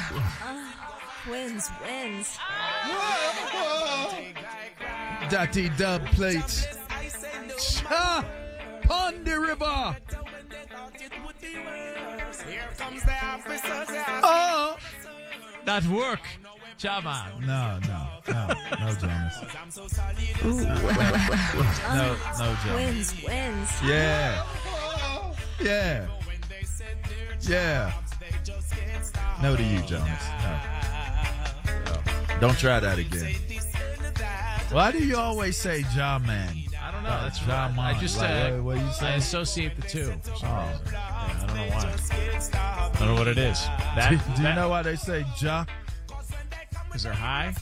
Wins. Dirty dub plates. Cha! Pon the river. Oh! That work. Chama. No, Jonas. No, Jonas. Wins. Yeah. No to you, Jonas. No. Don't try that again. Why do you always say Ja Man? I don't know. That's Ja right. Man. I just what you I say? associate the two. For some reason. Yeah, I don't know why. I don't know what it is. Do you know why they say Ja? Is there high?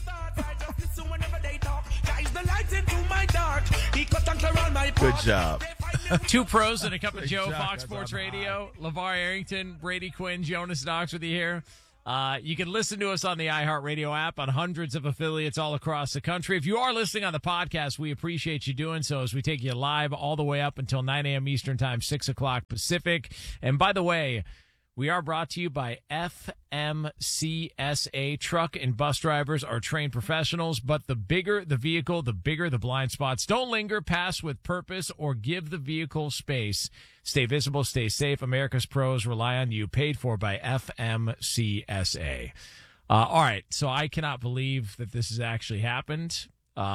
Good job. Two pros and a cup of Joe, Jack, Fox that's Sports on Radio. LeVar Arrington, Brady Quinn, Jonas Knox with you here. You can listen to us on the iHeartRadio app on hundreds of affiliates all across the country. If you are listening on the podcast, we appreciate you doing so as we take you live all the way up until 9 a.m. Eastern Time, 6 o'clock Pacific. And by the way, we are brought to you by FMCSA. Truck and bus drivers are trained professionals, but the bigger the vehicle, the bigger the blind spots. Don't linger, pass with purpose, or give the vehicle space. Stay visible, stay safe. America's pros rely on you. Paid for by FMCSA. All right, so I cannot believe that this has actually happened.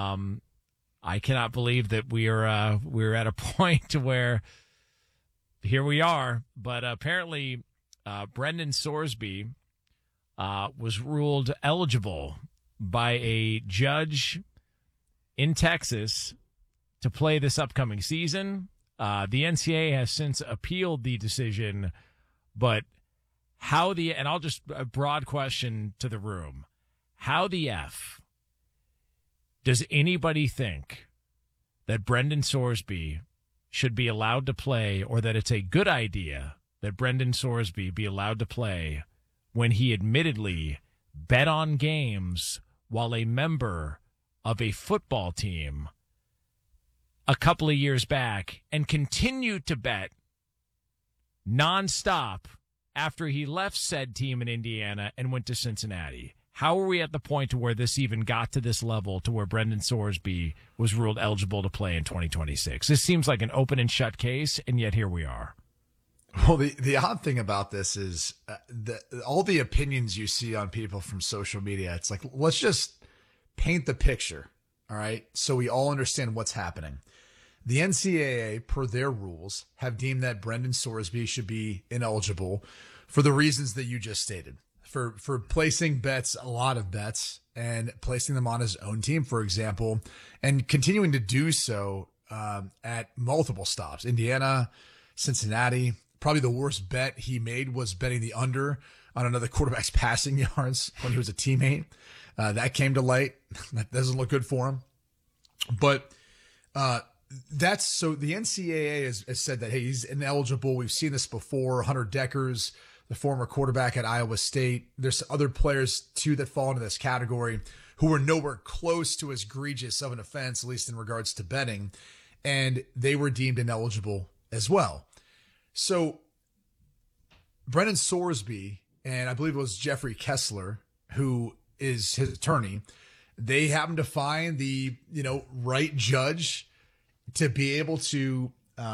I cannot believe that we're at a point where here we are, but apparently Brendan Sorsby was ruled eligible by a judge in Texas to play this upcoming season. The NCAA has since appealed the decision, but and I'll just a broad question to the room. How the F does anybody think that Brendan Sorsby should be allowed to play, or that it's a good idea that Brendan Sorsby be allowed to play when he admittedly bet on games while a member of a football team a couple of years back and continued to bet nonstop after he left said team in Indiana and went to Cincinnati? How are we at the point to where this even got to this level to where Brendan Sorsby was ruled eligible to play in 2026? This seems like an open and shut case, and yet here we are. Well, the odd thing about this is all the opinions you see on people from social media, it's like, let's just paint the picture, all right, so we all understand what's happening. The NCAA, per their rules, have deemed that Brendan Sorsby should be ineligible for the reasons that you just stated. For placing bets, a lot of bets, and placing them on his own team, for example, and continuing to do so at multiple stops. Indiana, Cincinnati. Probably the worst bet he made was betting the under on another quarterback's passing yards when he was a teammate. That came to light. That doesn't look good for him. But that's so the NCAA has said that, hey, he's ineligible. We've seen this before. Hunter Deckers, the former quarterback at Iowa State. There's other players, too, that fall into this category who were nowhere close to as egregious of an offense, at least in regards to betting, and they were deemed ineligible as well. So Brendan Sorsby, and I believe it was Jeffrey Kessler, who is his attorney, they happened to find the, right judge to be able to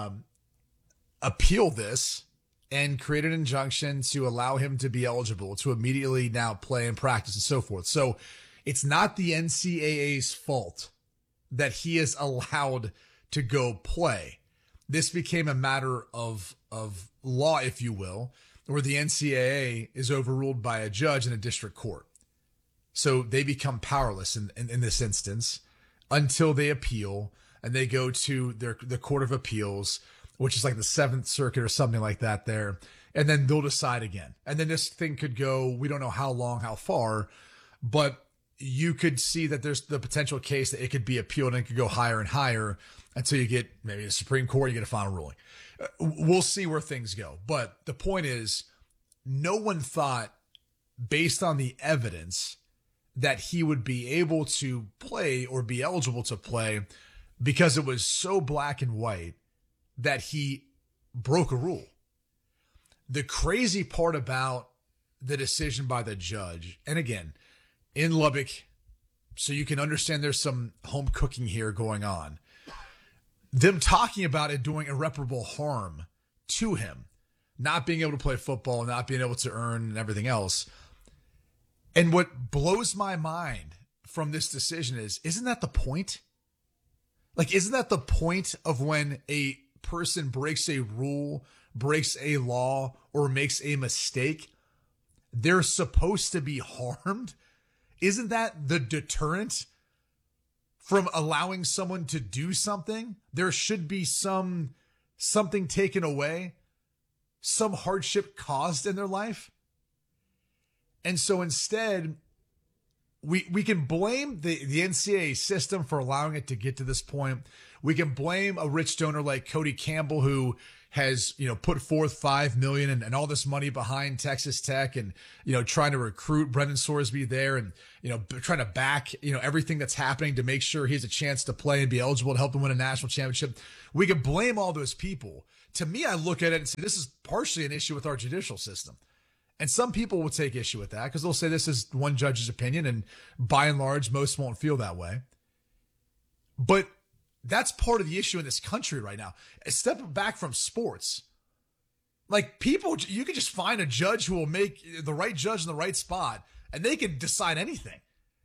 appeal this and create an injunction to allow him to be eligible to immediately now play and practice and so forth. So it's not the NCAA's fault that he is allowed to go play. This became a matter of law, if you will, where the NCAA is overruled by a judge in a district court. So they become powerless in this instance until they appeal and they go to the Court of Appeals, which is like the 7th Circuit or something like that there. And then they'll decide again. And then this thing could go, we don't know how long, how far, but you could see that there's the potential case that it could be appealed and it could go higher and higher until you get maybe the Supreme Court, you get a final ruling. We'll see where things go. But the point is, no one thought, based on the evidence, that he would be able to play or be eligible to play because it was so black and white that he broke a rule. The crazy part about the decision by the judge, and again, in Lubbock, so you can understand there's some home cooking here going on, them talking about it doing irreparable harm to him, not being able to play football, not being able to earn and everything else. And what blows my mind from this decision is, isn't that the point? Like, isn't that the point of when a person breaks a rule, breaks a law, or makes a mistake? They're supposed to be harmed. Isn't that the deterrent from allowing someone to do something? There should be something taken away, some hardship caused in their life. And so instead, we can blame the NCAA system for allowing it to get to this point. We can blame a rich donor like Cody Campbell, who has, put forth $5 million and all this money behind Texas Tech, and, trying to recruit Brendan Sorsby there, and, trying to back, everything that's happening to make sure he has a chance to play and be eligible to help him win a national championship. We can blame all those people. To me, I look at it and say, this is partially an issue with our judicial system. And some people will take issue with that because they'll say this is one judge's opinion, and by and large, most won't feel that way. But that's part of the issue in this country right now. Step back from sports. Like, people, you can just find a judge who will make the right judge in the right spot, and they can decide anything,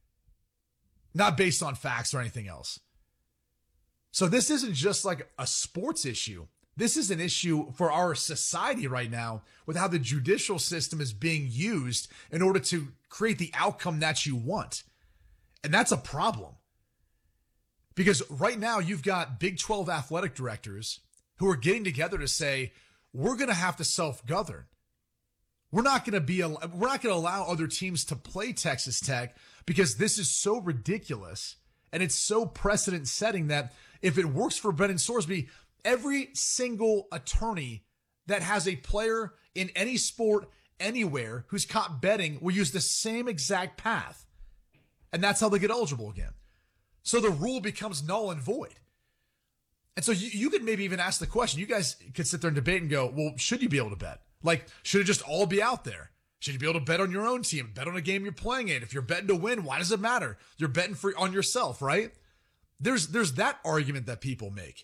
not based on facts or anything else. So this isn't just like a sports issue. This is an issue for our society right now, with how the judicial system is being used in order to create the outcome that you want. And that's a problem. Because right now you've got Big 12 athletic directors who are getting together to say, we're going to have to self-govern. We're not going to allow other teams to play Texas Tech because this is so ridiculous and it's so precedent setting that if it works for Brendan Sorsby, every single attorney that has a player in any sport anywhere who's caught betting will use the same exact path. And that's how they get eligible again. So the rule becomes null and void. And so you could maybe even ask the question. You guys could sit there and debate and go, well, should you be able to bet? Like, should it just all be out there? Should you be able to bet on your own team, bet on a game you're playing in? If you're betting to win, why does it matter? You're betting on yourself, right? There's that argument that people make.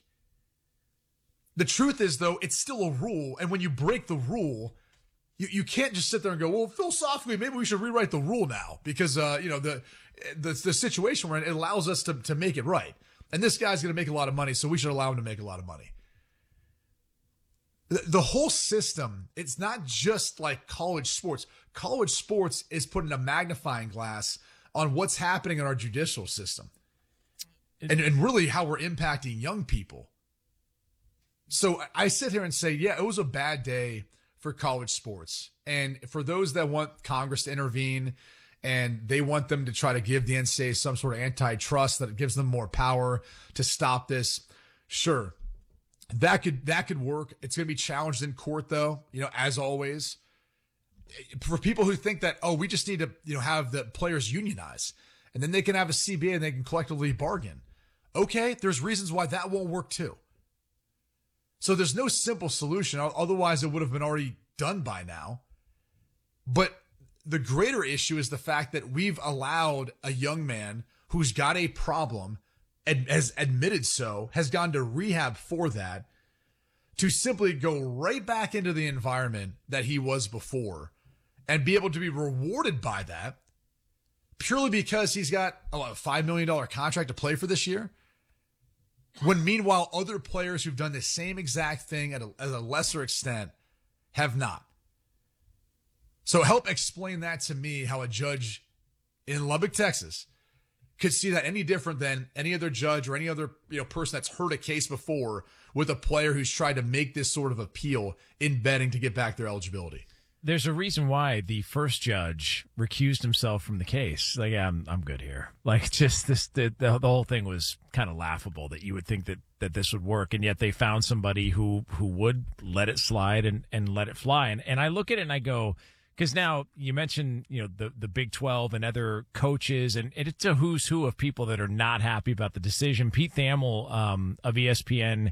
The truth is, though, it's still a rule. And when you break the rule, you can't just sit there and go, well, philosophically, maybe we should rewrite the rule now because, the situation we're in, it allows us to make it right. And this guy's going to make a lot of money, so we should allow him to make a lot of money. The whole system, it's not just like college sports. College sports is putting a magnifying glass on what's happening in our judicial system and really how we're impacting young people. So I sit here and say, yeah, it was a bad day for college sports. And for those that want Congress to intervene and they want them to try to give the NCAA some sort of antitrust that gives them more power to stop this, sure, that could work. It's going to be challenged in court, though, as always. For people who think that, we just need to, have the players unionize and then they can have a CBA and they can collectively bargain. Okay, there's reasons why that won't work too. So there's no simple solution. Otherwise, it would have been already done by now. But the greater issue is the fact that we've allowed a young man who's got a problem and has admitted so, has gone to rehab for that, to simply go right back into the environment that he was before and be able to be rewarded by that purely because he's got a $5 million contract to play for this year. When meanwhile, other players who've done the same exact thing at a lesser extent have not. So help explain that to me, how a judge in Lubbock, Texas could see that any different than any other judge or any other person that's heard a case before with a player who's tried to make this sort of appeal in betting to get back their eligibility. There's a reason why the first judge recused himself from the case. Like, yeah, I'm good here. Like, just the whole thing was kind of laughable that you would think that this would work, and yet they found somebody who would let it slide and let it fly. And I look at it and I go, because now you mentioned, the Big 12 and other coaches, and it's a who's who of people that are not happy about the decision. Pete Thamel of ESPN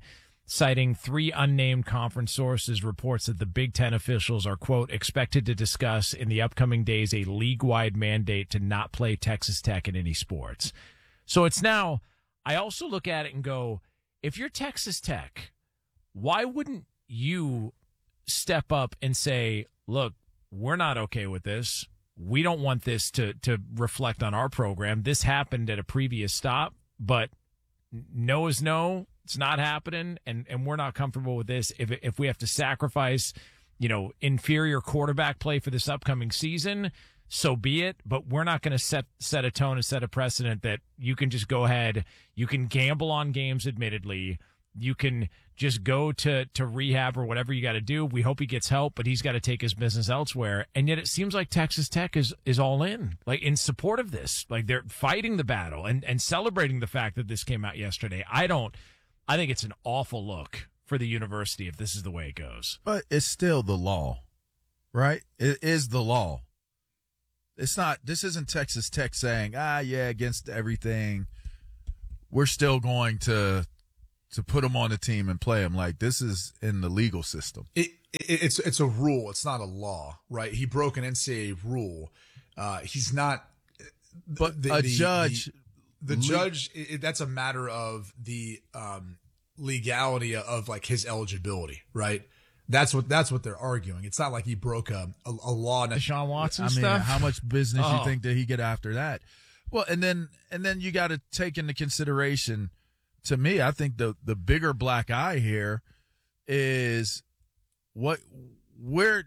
citing 3 unnamed conference sources, reports that the Big Ten officials are, quote, expected to discuss in the upcoming days a league-wide mandate to not play Texas Tech in any sports. So it's now, I also look at it and go, if you're Texas Tech, why wouldn't you step up and say, look, we're not okay with this. We don't want this to reflect on our program. This happened at a previous stop, but no is no. It's not happening, and we're not comfortable with this. If we have to sacrifice, inferior quarterback play for this upcoming season, so be it. But we're not going to set a tone and set a precedent that you can just go ahead. You can gamble on games, admittedly. You can just go to rehab or whatever you got to do. We hope he gets help, but he's got to take his business elsewhere. And yet it seems like Texas Tech is all in, like in support of this. Like they're fighting the battle and celebrating the fact that this came out yesterday. I think it's an awful look for the university if this is the way it goes. But it's still the law, right? It is the law. It's not, this isn't Texas Tech saying, against everything, we're still going to put them on the team and play them. Like, this is in the legal system. It's a rule. It's not a law, right? He broke an NCAA rule. He's not. But the judge. The judge, that's a matter of the legality of like his eligibility, right? That's what they're arguing. It's not like he broke a law. Deshaun Watson stuff. stuff. How much business you think that he get after that? Well, and then you got to take into consideration. To me, I think the bigger black eye here is where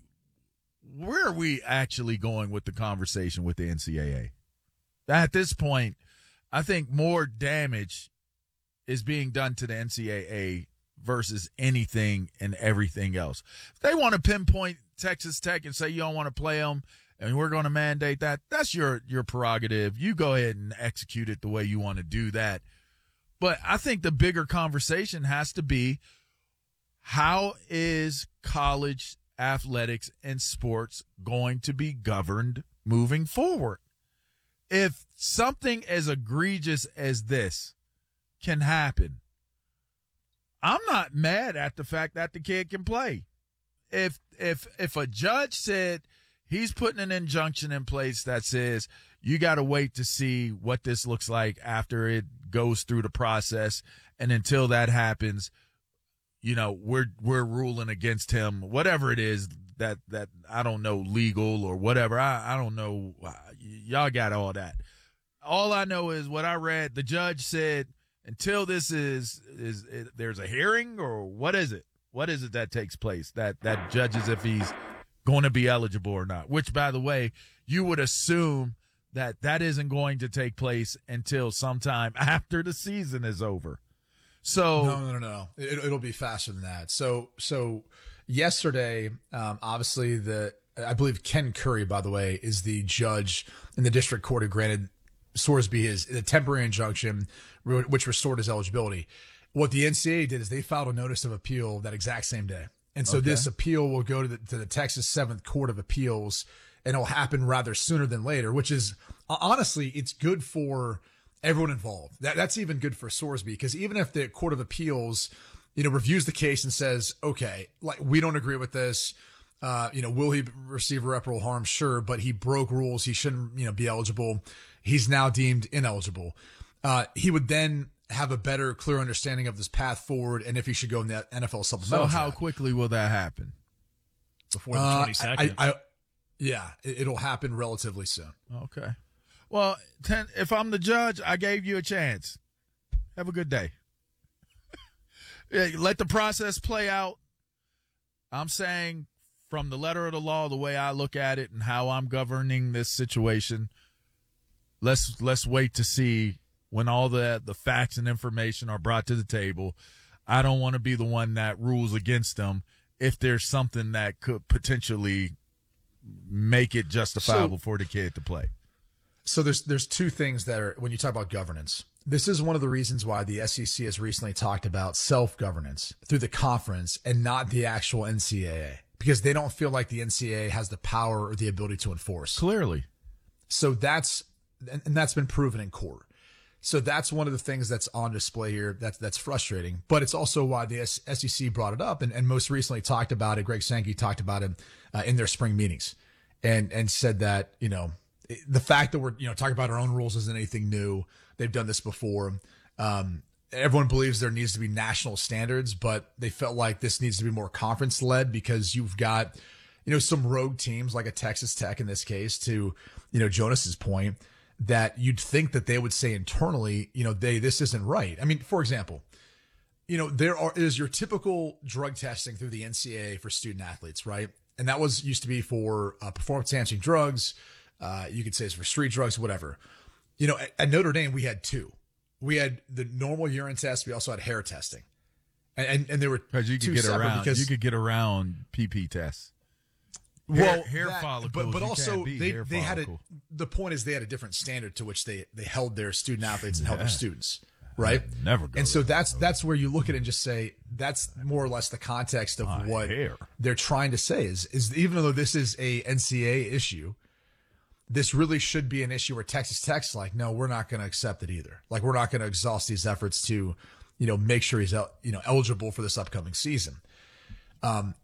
are we actually going with the conversation with the NCAA? At this point, I think more damage is being done to the NCAA versus anything and everything else. If they want to pinpoint Texas Tech and say you don't want to play them and we're going to mandate that, that's your prerogative. You go ahead and execute it the way you want to do that. But I think the bigger conversation has to be, how is college athletics and sports going to be governed moving forward? If something as egregious as this can happen, I'm not mad at the fact that the kid can play. If a judge said he's putting an injunction in place that says you got to wait to see what this looks like after it goes through the process, and until that happens, we're ruling against him, whatever it is that I don't know, legal or whatever. I don't know. Y'all got all that. All I know is what I read. The judge said until this is there's a hearing, or what is it? What is it that takes place that judges if he's going to be eligible or not? Which, by the way, you would assume that isn't going to take place until sometime after the season is over. So no. It'll be faster than that. So yesterday, obviously I believe Ken Curry, by the way, is the judge in the district court who granted Sorsby the temporary injunction, which restored his eligibility. What the NCAA did is they filed a notice of appeal that exact same day. And so this appeal will go to the Texas 7th Court of Appeals, and it'll happen rather sooner than later, which is, honestly, it's good for everyone involved. That's even good for Sorsby, because even if the Court of Appeals, reviews the case and says, okay, like, we don't agree with this, will he receive irreparable harm? Sure, but he broke rules. He shouldn't, be eligible. He's now deemed ineligible. He would then have a better, clear understanding of this path forward and if he should go in the NFL supplemental. So how quickly will that happen? Before the 22nd? It'll happen relatively soon. Okay. Well, if I'm the judge, I gave you a chance. Have a good day. Let the process play out. I'm saying, from the letter of the law, the way I look at it and how I'm governing this situation, let's wait to see when all the facts and information are brought to the table. I don't want to be the one that rules against them if there's something that could potentially make it justifiable for the kid to play. So there's two things that are, when you talk about governance, this is one of the reasons why the SEC has recently talked about self-governance through the conference and not the actual NCAA, because they don't feel like the NCAA has the power or the ability to enforce. Clearly. So that's been proven in court. So that's one of the things that's on display here. That's frustrating, but it's also why the SEC brought it up and most recently talked about it. Greg Sankey talked about it in their spring meetings and said that, the fact that we're, talking about our own rules isn't anything new. They've done this before. Everyone believes there needs to be national standards, but they felt like this needs to be more conference led because you've got, some rogue teams like a Texas Tech in this case to, Jonas's point, that you'd think that they would say internally, this isn't right. I mean, for example, is your typical drug testing through the NCAA for student athletes, right? And that used to be for performance enhancing drugs. You could say it's for street drugs, whatever. At Notre Dame, we had two. We had the normal urine test. We also had hair testing. And there were you could get around because you could get around PP tests. Hair follicles, but also they had the point is they had a different standard to which they held their student athletes and held their students, right? Never. And so that's where you look at it and just say that's more or less the context of what they're trying to say is even though this is a NCAA issue, this really should be an issue where Texas Tech's like, no, we're not going to accept it either. Like we're not going to exhaust these efforts to, make sure he's eligible for this upcoming season.